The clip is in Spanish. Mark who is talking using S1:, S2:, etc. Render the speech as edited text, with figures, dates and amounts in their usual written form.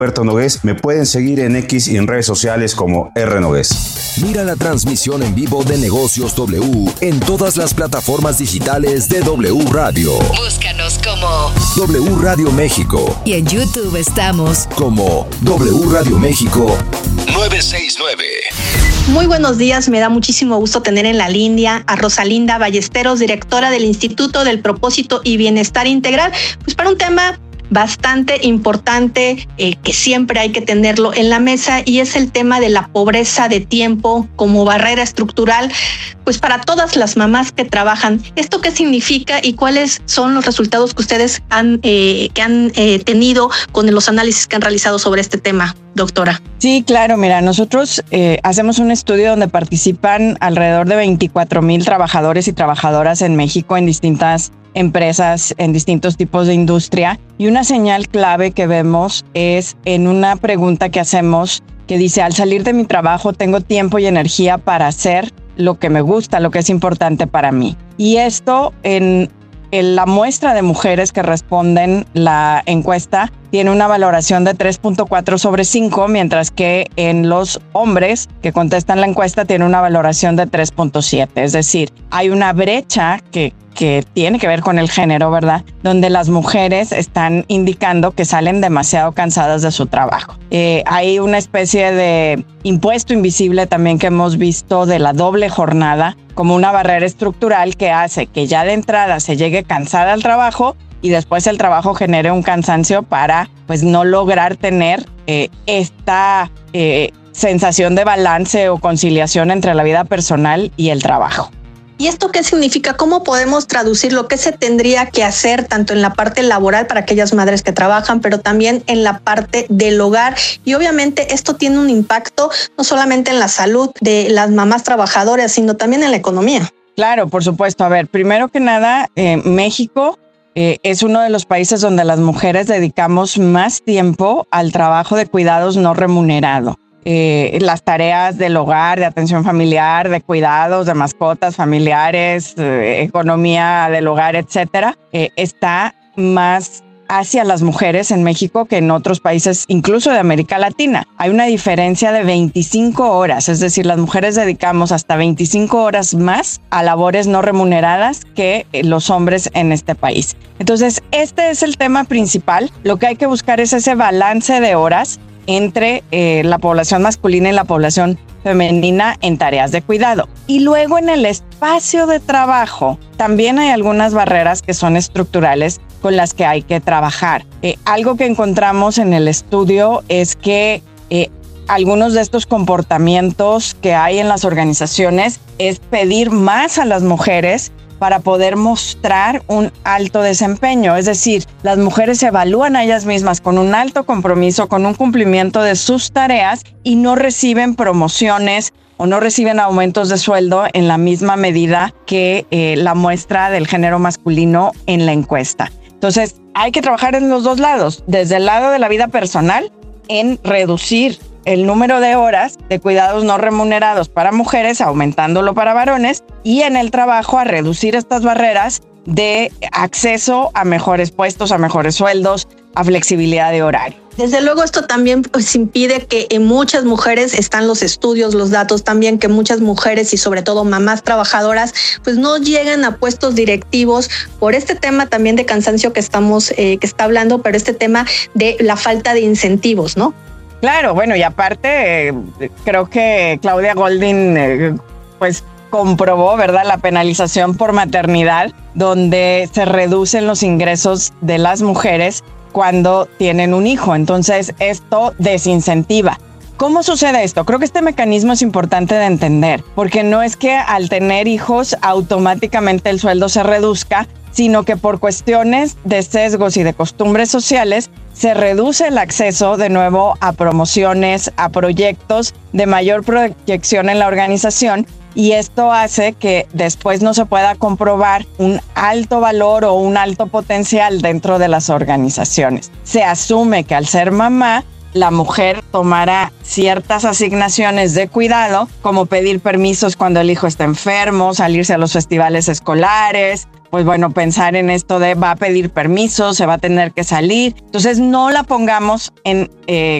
S1: Roberto Nogués. Me pueden seguir en X y en redes sociales como rnogués.
S2: Mira la transmisión en vivo de Negocios W en todas las plataformas digitales de W Radio.
S3: Búscanos como
S2: W Radio México.
S3: Y en YouTube estamos
S2: como W Radio México 969.
S4: Muy buenos días, me da muchísimo gusto tener en la línea a Rosalinda Ballesteros, directora del Instituto del Propósito y Bienestar Integral, pues para un tema bastante importante que siempre hay que tenerlo en la mesa, y es el tema de la pobreza de tiempo como barrera estructural pues para todas las mamás que trabajan. ¿Esto qué significa y cuáles son los resultados que ustedes han tenido con los análisis que han realizado sobre este tema, doctora?
S5: Sí, claro, mira, nosotros hacemos un estudio donde participan alrededor de 24,000 trabajadores y trabajadoras en México en distintas empresas, en distintos tipos de industria, y una señal clave que vemos es en una pregunta que hacemos que dice: al salir de mi trabajo tengo tiempo y energía para hacer lo que me gusta, lo que es importante para mí. Y esto en la muestra de mujeres que responden la encuesta tiene una valoración de 3.4 sobre 5, mientras que en los hombres que contestan la encuesta tiene una valoración de 3.7. Es decir, hay una brecha que tiene que ver con el género, ¿verdad? Donde las mujeres están indicando que salen demasiado cansadas de su trabajo. Hay una especie de impuesto invisible también que hemos visto de la doble jornada como una barrera estructural que hace que ya de entrada se llegue cansada al trabajo y después el trabajo genere un cansancio para pues no lograr tener esta sensación de balance o conciliación entre la vida personal y el trabajo.
S4: ¿Y esto qué significa? ¿Cómo podemos traducirlo? ¿Qué se tendría que hacer tanto en la parte laboral para aquellas madres que trabajan, pero también en la parte del hogar? Y obviamente esto tiene un impacto no solamente en la salud de las mamás trabajadoras, sino también en la economía.
S5: Claro, por supuesto. A ver, primero que nada, México es uno de los países donde las mujeres dedicamos más tiempo al trabajo de cuidados no remunerado. Las tareas del hogar, de atención familiar, de cuidados, de mascotas familiares, economía del hogar, etcétera, está más hacia las mujeres en México que en otros países, incluso de América Latina. Hay una diferencia de 25 horas, es decir, las mujeres dedicamos hasta 25 horas más a labores no remuneradas que los hombres en este país. Entonces, este es el tema principal. Lo que hay que buscar es ese balance de horas entre la población masculina y la población femenina en tareas de cuidado. Y luego en el espacio de trabajo también hay algunas barreras que son estructurales con las que hay que trabajar. Algo que encontramos en el estudio es que algunos de estos comportamientos que hay en las organizaciones es pedir más a las mujeres para poder mostrar un alto desempeño. Es decir, las mujeres se evalúan a ellas mismas con un alto compromiso, con un cumplimiento de sus tareas y no reciben promociones o no reciben aumentos de sueldo en la misma medida que la muestra del género masculino en la encuesta. Entonces, hay que trabajar en los dos lados, desde el lado de la vida personal, en reducir el número de horas de cuidados no remunerados para mujeres, aumentándolo para varones, y en el trabajo a reducir estas barreras de acceso a mejores puestos, a mejores sueldos, a flexibilidad de horario.
S4: Desde luego esto también pues impide que en muchas mujeres, están los estudios, los datos también, que muchas mujeres y sobre todo mamás trabajadoras pues no llegan a puestos directivos por este tema también de cansancio que está hablando, pero este tema de la falta de incentivos, ¿no?
S5: Claro, bueno, y aparte creo que Claudia Goldin pues comprobó, ¿verdad?, la penalización por maternidad, donde se reducen los ingresos de las mujeres cuando tienen un hijo. Entonces, esto desincentiva. ¿Cómo sucede esto? Creo que este mecanismo es importante de entender, porque no es que al tener hijos automáticamente el sueldo se reduzca, sino que por cuestiones de sesgos y de costumbres sociales se reduce el acceso de nuevo a promociones, a proyectos de mayor proyección en la organización, y esto hace que después no se pueda comprobar un alto valor o un alto potencial dentro de las organizaciones. Se asume que al ser mamá, la mujer tomará ciertas asignaciones de cuidado, como pedir permisos cuando el hijo está enfermo, salirse a los festivales escolares, pues bueno, pensar en esto de va a pedir permiso, se va a tener que salir. Entonces no la pongamos en